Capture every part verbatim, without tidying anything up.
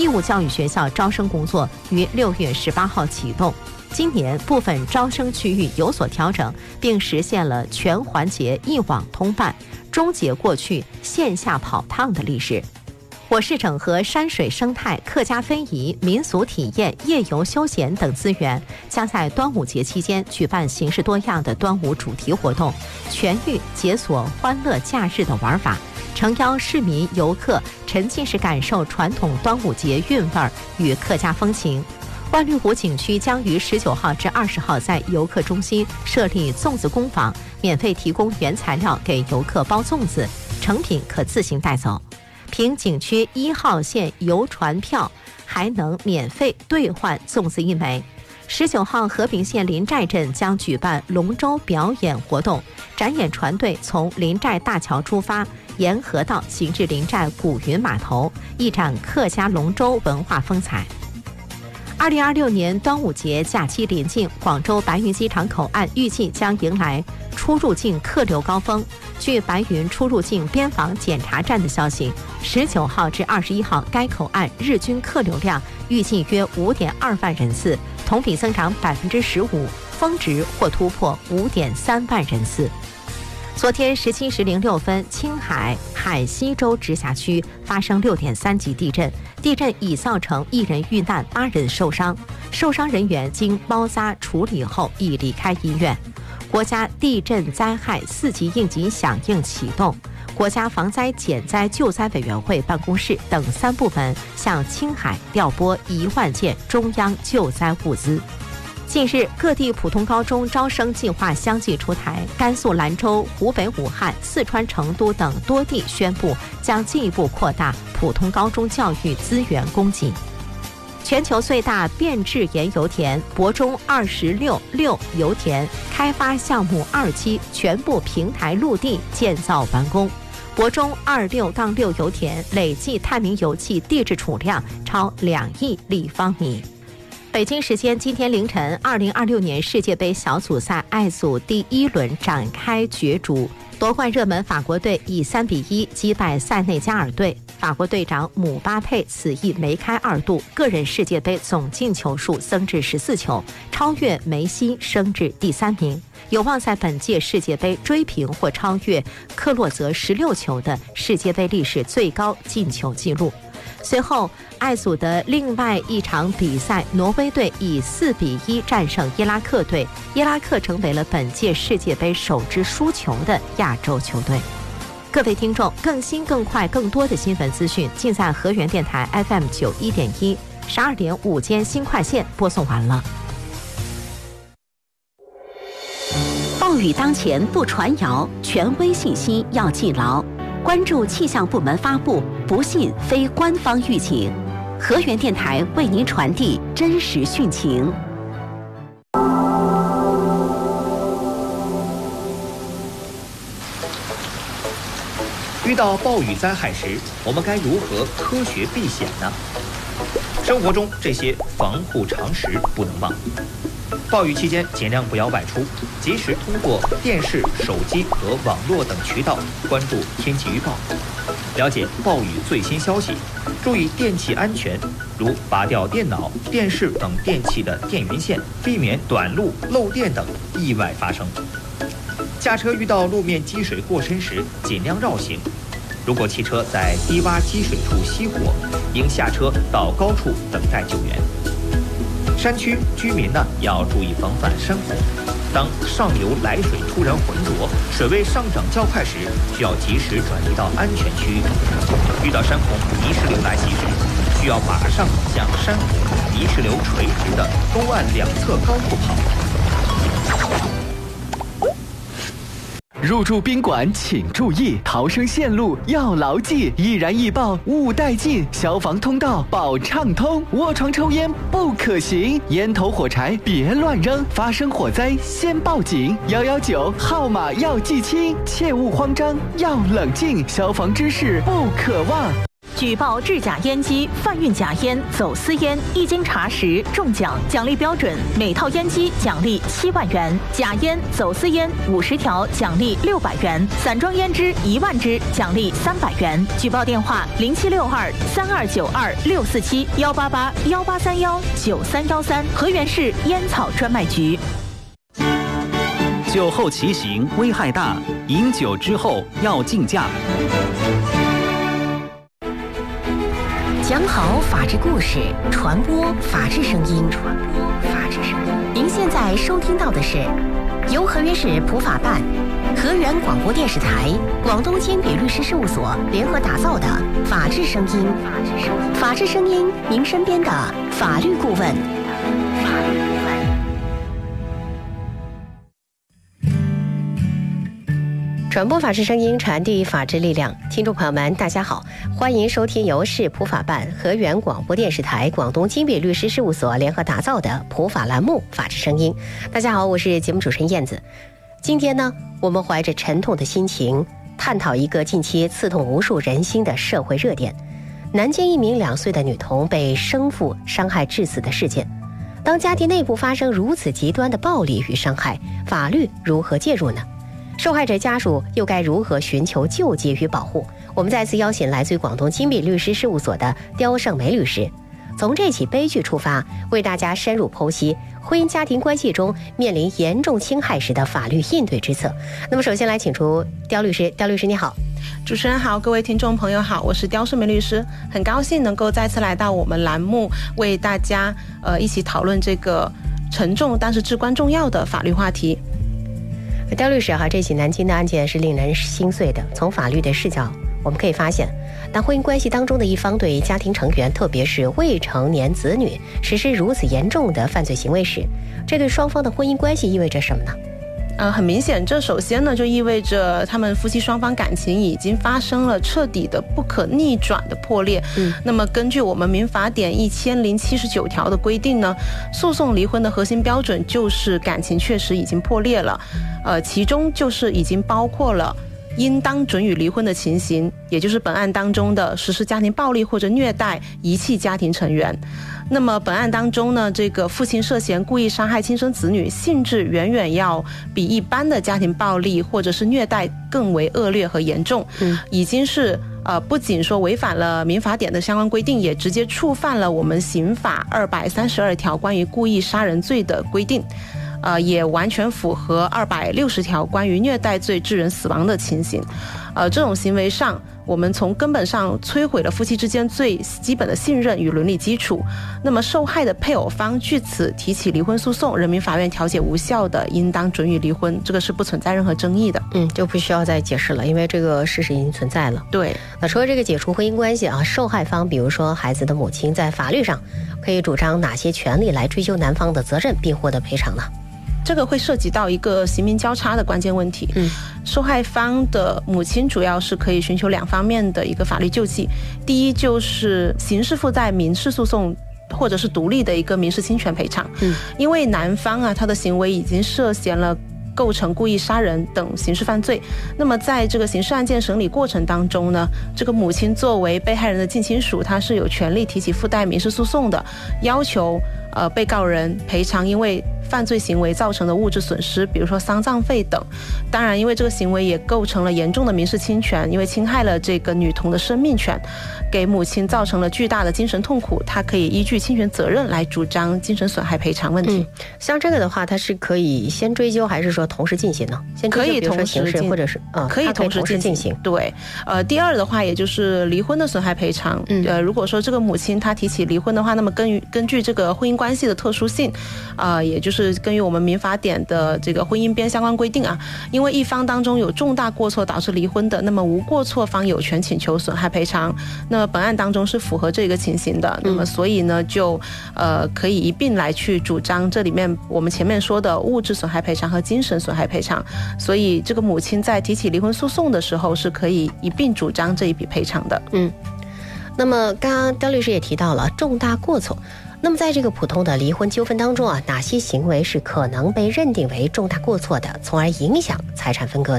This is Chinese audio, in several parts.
务教育学校招生工作于六月十八号启动。今年部分招生区域有所调整，并实现了全环节一网通办，终结过去线下跑趟的历史。我市整合山水生态、客家非遗、民俗体验、夜游休闲等资源，将在端午节期间举办形式多样的端午主题活动，全域解锁欢乐假日的玩法，诚邀市民游客沉浸式感受传统端午节韵味儿与客家风情。万绿湖景区将于十九号至二十号在游客中心设立粽子工坊，免费提供原材料给游客包粽子，成品可自行带走。凭景区一号线游船票，还能免费兑换粽子一枚。十九号，和平县临寨镇将举办龙舟表演活动，展演船队从临寨大桥出发，沿河道行至临寨古云码头，一展客家龙舟文化风采。二零二六年端午节假期临近，广州白云机场口岸预计将迎来出入境客流高峰。据白云出入境边防检查站的消息，十九号至二十一号，该口岸日均客流量预计约五点二万人次，同比增长百分之十五，峰值或突破五点三万人次。昨天十七时零六分，青海海西州直辖区发生六点三级地震，地震已造成一人遇难，八人受伤，受伤人员经包扎处理后已离开医院。国家地震灾害四级应急响应启动，国家防灾减灾救灾委员会办公室等三部门向青海调拨一万件中央救灾物资。近日，各地普通高中招生计划相继出台，甘肃兰州、湖北武汉、四川成都等多地宣布将进一步扩大普通高中教育资源供给。全球最大变质岩油田博中二十六六油田开发项目二期全部平台陆地建造完工，博中二六杠六油田累计探明油气地质储量超两亿立方米。北京时间今天凌晨，二零二六年世界杯小组赛 I 组第一轮展开角逐，夺冠热门法国队以三比一击败塞内加尔队。法国队长姆巴佩此役梅开二度，个人世界杯总进球数增至十四球，超越梅西，升至第三名，有望在本届世界杯追平或超越克洛泽十六球的世界杯历史最高进球纪录。随后，爱组的另外一场比赛，挪威队以四比一战胜伊拉克队，伊拉克成为了本届世界杯首支输球的亚洲球队。各位听众，更新、更快、更多的新闻资讯，尽在河源电台 F M 九一点一。十二点午间新快线播送完了。暴雨当前不传谣，权威信息要记牢。关注气象部门发布，不信非官方预警。河源电台为您传递真实讯情。 遇到暴雨灾害时，我们该如何科学避险呢？生活中这些防护常识不能忘。暴雨期间尽量不要外出，及时通过电视、手机和网络等渠道关注天气预报，了解暴雨最新消息，注意电气安全，如拔掉电脑、电视等电器的电源线，避免短路、漏电等意外发生。驾车遇到路面积水过深时，尽量绕行。如果汽车在低洼积水处熄火，应下车到高处等待救援。山区居民呢要注意防范山洪。当上游来水突然浑浊，水位上涨较快时，需要及时转移到安全区域。遇到山洪、泥石流来袭时，需要马上向山洪、泥石流垂直的沟岸两侧高处跑。 入住宾馆请注意，逃生线路要牢记，易燃易爆勿带进，消防通道保畅通，卧床抽烟不可行，烟头火柴别乱扔，发生火灾先报警，一一九号码要记清，切勿慌张，要冷静，消防知识不可忘。 举报制假烟机、贩运假烟、走私烟，一经查实中奖，奖励标准每套烟机奖励七万元，假烟、走私烟五十条奖励六百元，散装烟支一万支奖励三百元。举报电话零七六二三二九二六四七幺八八幺八三幺九三幺三，河源市烟草专卖局。 酒后骑行危害大，饮酒之后要禁驾。 讲好法治故事，传播法治声音。传播法治声音。您现在收听到的是由河源市普法办、河源广播电视台、广东金比律师事务所联合打造的法治声音。法治声音，您身边的法律顾问。法律顾问。传播法治声音，传递法治力量。听众朋友们，大家好，欢迎收听由市普法办、河源广播电视台、广东金比律师事务所联合打造的普法栏目《法治声音》。大家好，我是节目主持人燕子。今天呢，我们怀着沉痛的心情，探讨一个近期刺痛无数人心的社会热点：南京一名两岁的女童被生父伤害致死的事件。当家庭内部发生如此极端的暴力与伤害，法律如何介入呢？受害者家属又该如何寻求救济与保护？我们再次邀请来自于广东金比律师事务所的刁胜梅律师，从这起悲剧出发，为大家深入剖析婚姻家庭关系中面临严重侵害时的法律应对之策。那么首先来请出刁律师。刁律师你好。 主持人好，各位听众朋友好，我是刁胜梅律师，很高兴能够再次来到我们栏目，为大家呃一起讨论这个沉重但是至关重要的法律话题。 刁律师哈，这起南京的案件是令人心碎的。从法律的视角，我们可以发现，当婚姻关系当中的一方对家庭成员，特别是未成年子女实施如此严重的犯罪行为时，这对双方的婚姻关系意味着什么呢？ 呃，很明显，这首先呢就意味着他们夫妻双方感情已经发生了彻底的不可逆转的破裂。嗯，那么根据我们民法典一千零七十九条的规定呢，诉讼离婚的核心标准就是感情确实已经破裂了，呃，其中就是已经包括了应当准予离婚的情形，也就是本案当中的实施家庭暴力或者虐待、遗弃家庭成员。那么本案当中呢，这个父亲涉嫌故意伤害亲生子女，性质远远要比一般的家庭暴力或者是虐待更为恶劣和严重，嗯，已经是呃不仅说违反了民法典的相关规定，也直接触犯了我们刑法二百三十二条关于故意杀人罪的规定。呃，也完全符合二百六十条关于虐待罪致人死亡的情形。呃，这种行为上，我们从根本上摧毁了夫妻之间最基本的信任与伦理基础。那么受害的配偶方据此提起离婚诉讼，人民法院调解无效的，应当准予离婚，这个是不存在任何争议的。 嗯，就不需要再解释了，因为这个事实已经存在了。 对， 那除了这个解除婚姻关系啊，受害方比如说孩子的母亲，在法律上可以主张哪些权利来追究男方的责任并获得赔偿呢？ 这个会涉及到一个刑民交叉的关键问题。嗯，受害方的母亲主要是可以寻求两方面的一个法律救济，第一就是刑事附带民事诉讼，或者是独立的一个民事侵权赔偿。嗯，因为男方啊，他的行为已经涉嫌了构成故意杀人等刑事犯罪，那么在这个刑事案件审理过程当中呢，这个母亲作为被害人的近亲属，她是有权利提起附带民事诉讼的，要求呃被告人赔偿因为犯罪行为造成的物质损失，比如说丧葬费等。当然因为这个行为也构成了严重的民事侵权，因为侵害了这个女童的生命权，给母亲造成了巨大的精神痛苦，她可以依据侵权责任来主张精神损害赔偿问题。 嗯，像这个的话，它是可以先追究还是说同时进行呢？先追究， 可以同时进， 或者是呃， 可以同时进行。对，呃，第二的话，也就是离婚的损害赔偿。嗯，呃，如果说这个母亲她提起离婚的话，那么根据根据这个婚姻关系的特殊性，啊、呃，也就是根据我们民法典的这个婚姻编相关规定啊，因为一方当中有重大过错导致离婚的，那么无过错方有权请求损害赔偿。那么本案当中是符合这个情形的，那么所以呢，就呃可以一并来去主张这里面我们前面说的物质损害赔偿和精神损害赔偿。所以这个母亲在提起离婚诉讼的时候是可以一并主张这一笔赔偿的。 嗯，那么刚刚刁律师也提到了重大过错，那么在这个普通的离婚纠纷当中啊，哪些行为是可能被认定为重大过错的，从而影响财产分割的？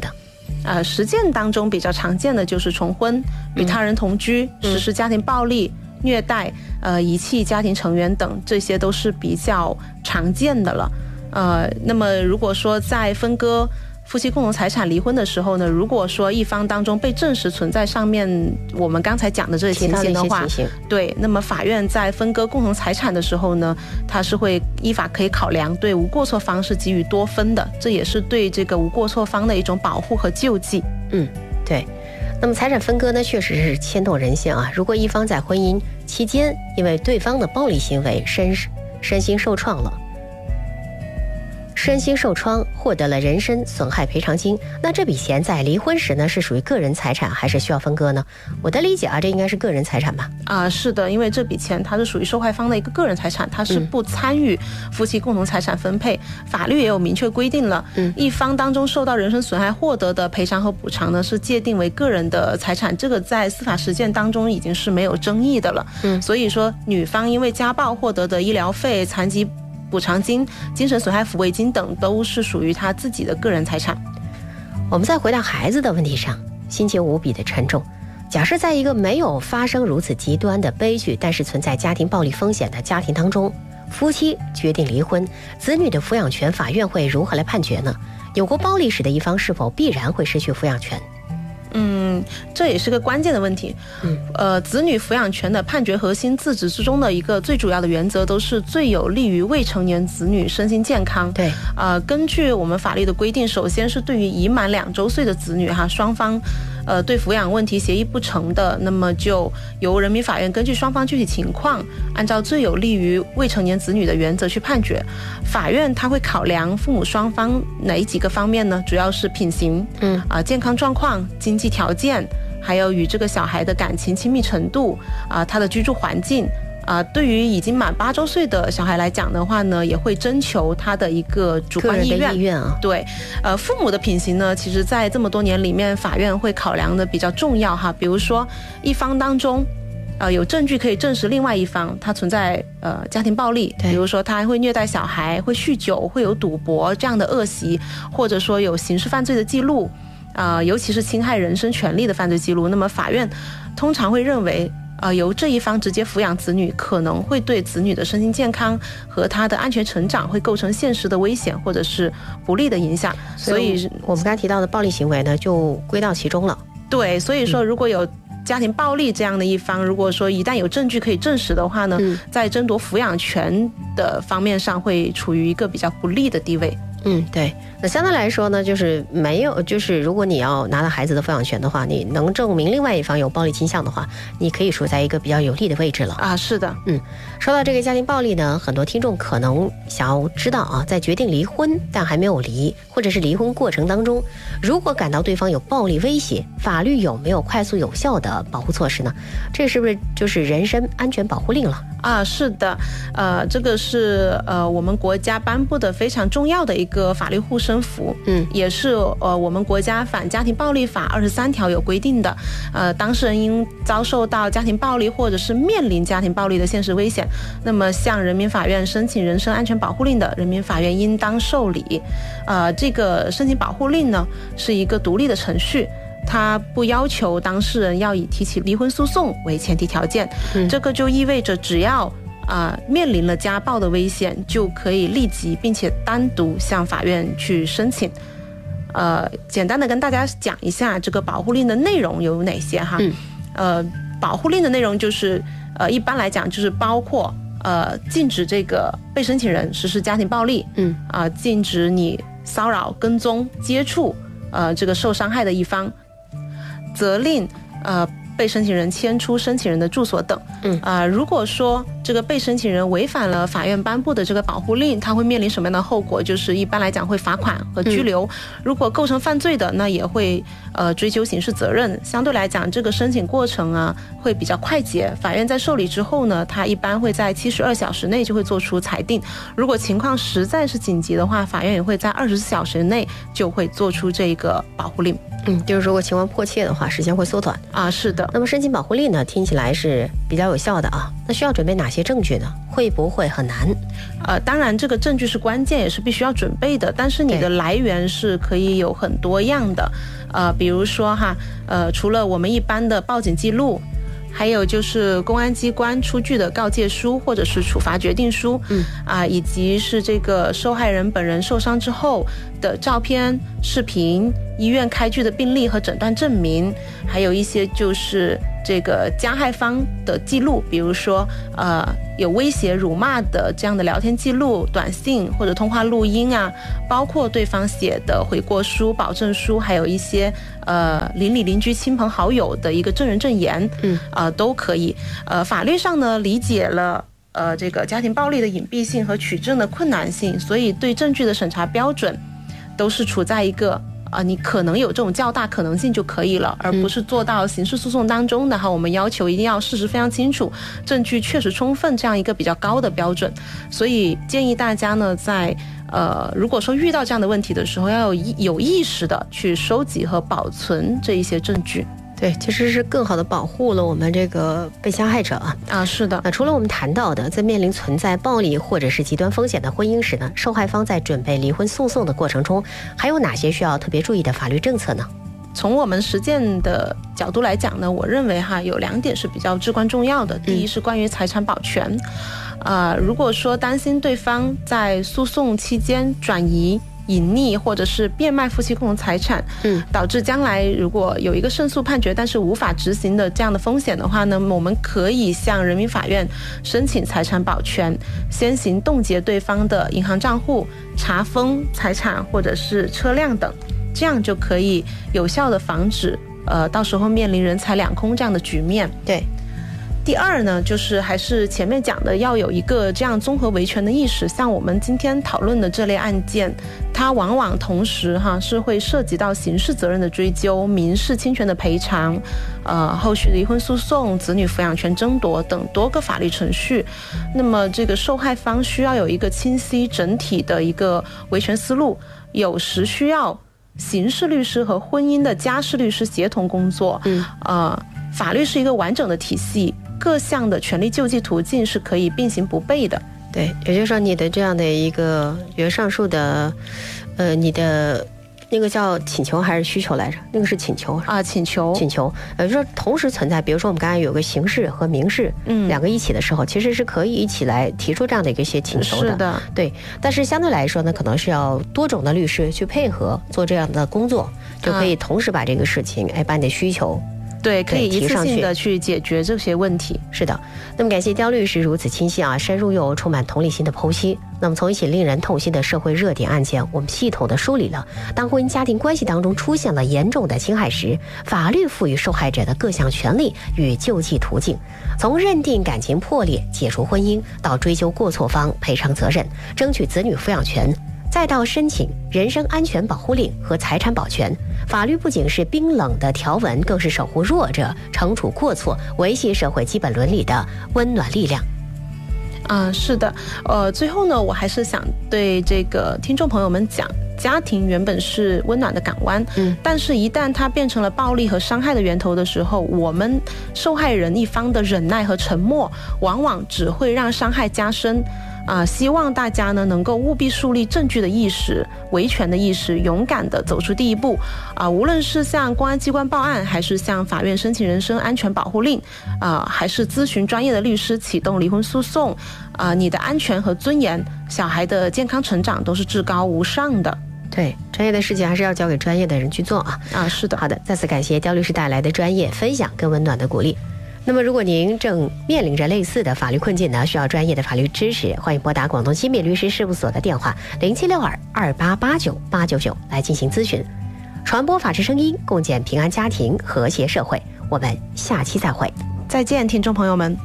呃，实践当中比较常见的就是重婚、与他人同居、实施家庭暴力、虐待、呃遗弃家庭成员等，这些都是比较常见的了。呃，那么如果说在分割夫妻共同财产离婚的时候呢，如果说一方当中被证实存在上面我们刚才讲的这些情形的话，对，那么法院在分割共同财产的时候呢，它是会依法可以考量对无过错方是给予多分的，这也是对这个无过错方的一种保护和救济。 嗯，对。那么财产分割呢，确实是牵动人心啊。如果一方在婚姻期间因为对方的暴力行为身身心受创了，身心受创，获得了人身损害赔偿金，那这笔钱在离婚时呢，是属于个人财产还是需要分割呢？我的理解啊，这应该是个人财产吧？ 啊，是的，因为这笔钱它是属于受害方的一个个人财产，它是不参与夫妻共同财产分配。嗯、法律也有明确规定了，嗯，一方当中受到人身损害获得的赔偿和补偿呢，是界定为个人的财产，这个在司法实践当中已经是没有争议的了。嗯，所以说女方因为家暴获得的医疗费、残疾补偿金、精神损害抚慰金等都是属于他自己的个人财产。 我们再回到孩子的问题上，心情无比的沉重。假设在一个没有发生如此极端的悲剧，但是存在家庭暴力风险的家庭当中，夫妻决定离婚，子女的抚养权法院会如何来判决呢？有过暴力史的一方是否必然会失去抚养权？ 嗯，这也是个关键的问题。嗯，呃，子女抚养权的判决核心自始至终的一个最主要的原则，都是最有利于未成年子女身心健康。 对， 呃，根据我们法律的规定，首先是对于已满两周岁的子女哈，双方呃对抚养问题协议不成的，那么就由人民法院根据双方具体情况，按照最有利于未成年子女的原则去判决。法院他会考量父母双方哪几个方面呢？主要是品行，嗯啊、呃，健康状况、经济条件，还有与这个小孩的感情亲密程度啊、呃，他的居住环境啊、呃。对于已经满八周岁的小孩来讲的话呢，也会征求他的一个主观意愿。 个人的意愿啊， 对，呃，父母的品行呢，其实在这么多年里面，法院会考量的比较重要哈。比如说，一方当中，呃，有证据可以证实另外一方他存在呃家庭暴力，比如说他还会虐待小孩、会酗酒、会有赌博这样的恶习，或者说有刑事犯罪的记录。呃，尤其是侵害人身权利的犯罪记录，那么法院通常会认为，呃，由这一方直接抚养子女，可能会对子女的身心健康和他的安全成长会构成现实的危险或者是不利的影响。 所以我们刚才提到的暴力行为呢，就归到其中了。 对，所以说如果有家庭暴力这样的一方，如果说一旦有证据可以证实的话呢，嗯、在争夺抚养权的方面上会处于一个比较不利的地位。 嗯，对。那相对来说呢，就是没有，就是如果你要拿到孩子的抚养权的话，你能证明另外一方有暴力倾向的话，你可以处在一个比较有利的位置了啊。是的， 嗯，说到这个家庭暴力呢，很多听众可能想要知道啊，在决定离婚但还没有离，或者是离婚过程当中，如果感到对方有暴力威胁，法律有没有快速有效的保护措施呢？这是不是就是人身安全保护令了？ 啊，是的，呃，这个是呃我们国家颁布的非常重要的一个法律护身符，嗯，也是呃我们国家反家庭暴力法二十三条有规定的，呃，当事人因遭受到家庭暴力或者是面临家庭暴力的现实危险，那么向人民法院申请人身安全保护令的，人民法院应当受理。呃，这个申请保护令呢是一个独立的程序。他不要求当事人要以提起离婚诉讼为前提条件，嗯、这个就意味着只要啊、呃、面临了家暴的危险，就可以立即并且单独向法院去申请。呃，简单的跟大家讲一下这个保护令的内容有哪些哈。嗯、呃，保护令的内容就是呃一般来讲就是包括呃禁止这个被申请人实施家庭暴力，嗯啊、呃、禁止你骚扰、跟踪、接触呃这个受伤害的一方。责令呃被申请人迁出申请人的住所等。嗯啊、呃，如果说这个被申请人违反了法院颁布的这个保护令，他会面临什么样的后果？就是一般来讲会罚款和拘留。嗯、如果构成犯罪的，那也会呃追究刑事责任。相对来讲，这个申请过程啊会比较快捷。法院在受理之后呢，他一般会在七十二小时内就会做出裁定。如果情况实在是紧急的话，法院也会在二十四小时内就会做出这个保护令。 嗯，就是如果情况迫切的话，时间会缩短啊。是的。 那么申请保护令呢，听起来是比较有效的啊。那那需要准备哪些证据呢？会不会很难？ 呃，当然这个证据是关键，也是必须要准备的，但是你的来源是可以有很多样的。呃，比如说哈，呃，除了我们一般的报警记录，还有就是公安机关出具的告诫书或者是处罚决定书，嗯啊，以及是这个受害人本人受伤之后的照片、视频、医院开具的病历和诊断证明，还有一些就是这个加害方的记录，比如说呃有威胁、辱骂的这样的聊天记录、短信或者通话录音啊，包括对方写的悔过书、保证书，还有一些呃邻里邻居、亲朋好友的一个证人证言，嗯啊、呃、都可以。呃，法律上呢理解了呃这个家庭暴力的隐蔽性和取证的困难性，所以对证据的审查标准都是处在一个啊、呃，你可能有这种较大可能性就可以了，而不是做到刑事诉讼当中的哈，我们要求一定要事实非常清楚，证据确实充分这样一个比较高的标准。所以建议大家呢，在呃如果说遇到这样的问题的时候，要有有意识的去收集和保存这一些证据。 对，其实是更好的保护了我们这个被加害者啊。 啊，是的。 那除了我们谈到的，在面临存在暴力或者是极端风险的婚姻时呢，受害方在准备离婚诉讼的过程中，还有哪些需要特别注意的法律政策呢？ 从我们实践的角度来讲呢，我认为哈有两点是比较至关重要的。第一是关于财产保全，啊、呃，如果说担心对方在诉讼期间转移、隐匿或者是变卖夫妻共同财产，嗯，导致将来如果有一个胜诉判决但是无法执行的这样的风险的话呢，我们可以向人民法院申请财产保全，先行冻结对方的银行账户、查封财产或者是车辆等，这样就可以有效的防止呃到时候面临人财两空这样的局面。 对。 第二呢，就是还是前面讲的，要有一个这样综合维权的意识。像我们今天讨论的这类案件，它往往同时哈是会涉及到刑事责任的追究、民事侵权的赔偿、呃后续离婚诉讼、子女抚养权争夺等多个法律程序。那么这个受害方需要有一个清晰整体的一个维权思路，有时需要刑事律师和婚姻的家事律师协同工作。嗯，呃，法律是一个完整的体系。各项的权利救济途径是可以并行不悖的。 对，也就是说你的这样的一个比如上述的呃你的那个叫请求还是需求来着？那个是请求啊，请求请求呃就是说同时存在，比如说我们刚才有个刑事和民事嗯两个一起的时候，其实是可以一起来提出这样的一个些请求的。 是的， 对。但是相对来说呢，可能是要多种的律师去配合做这样的工作，就可以同时把这个事情哎把你的需求对，可以一次性的去解决这些问题。 是的，那么感谢刁律师如此清晰啊、深入又充满同理心的剖析。那么从一起令人痛心的社会热点案件，我们系统的梳理了当婚姻家庭关系当中出现了严重的侵害时，法律赋予受害者的各项权利与救济途径，从认定感情破裂、解除婚姻，到追究过错方赔偿责任、争取子女抚养权，再到申请人身安全保护令和财产保全。法律不仅是冰冷的条文，更是守护弱者、惩处过错、维系社会基本伦理的温暖力量。 啊、呃，是的，呃，最后呢，我还是想对这个听众朋友们讲，家庭原本是温暖的港湾，嗯，但是一旦它变成了暴力和伤害的源头的时候，我们受害人一方的忍耐和沉默，往往只会让伤害加深。啊、呃，希望大家呢能够务必树立证据的意识、维权的意识，勇敢地走出第一步。啊、呃，无论是向公安机关报案，还是向法院申请人身安全保护令，啊、呃，还是咨询专业的律师启动离婚诉讼，啊、呃，你的安全和尊严、小孩的健康成长都是至高无上的。 对，专业的事情还是要交给专业的人去做啊。 啊，是的。 好的，再次感谢刁律师带来的专业分享跟温暖的鼓励。那么如果您正面临着类似的法律困境呢，需要专业的法律知识，欢迎拨打广东新美律师事务所的电话零七六二二八八九八九九来进行咨询。传播法治声音，共建平安家庭，和谐社会。我们下期再会。 再见，听众朋友们。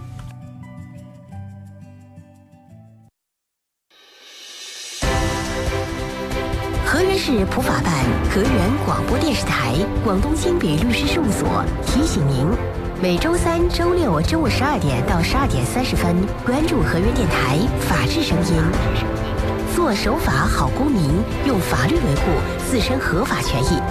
河源市普法办河源广播电视台广东新北律师事务所提醒您，每周三、周六中午十二点到十二点三十分，关注河源电台法治声音，做守法好公民，用法律维护自身合法权益。